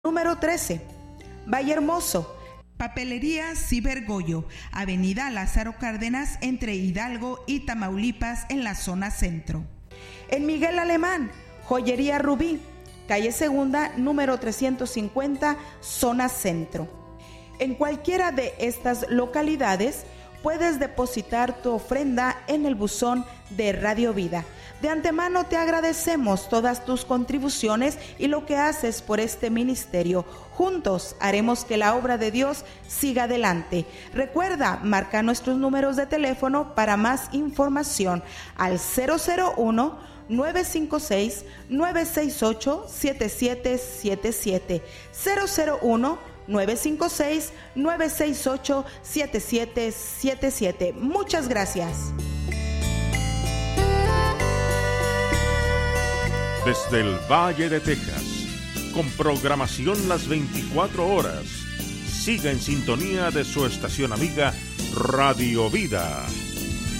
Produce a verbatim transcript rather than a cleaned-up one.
Número trece, Valle Hermoso. Papelería Cibergoyo, Avenida Lázaro Cárdenas, entre Hidalgo y Tamaulipas, en la zona centro. En Miguel Alemán, Joyería Rubí, calle Segunda, número trescientos cincuenta, zona centro. En cualquiera de estas localidades puedes depositar tu ofrenda en el buzón de Radio Vida. De antemano te agradecemos todas tus contribuciones y lo que haces por este ministerio. Juntos haremos que la obra de Dios siga adelante. Recuerda, marca nuestros números de teléfono para más información al cero cero uno, nueve cinco seis, nueve seis ocho, siete siete siete siete, cero cero uno, nueve cinco seis, nueve seis ocho, siete siete siete siete. Muchas gracias. Desde el Valle de Texas, con programación las veinticuatro horas, siga en sintonía de su estación amiga Radio Vida.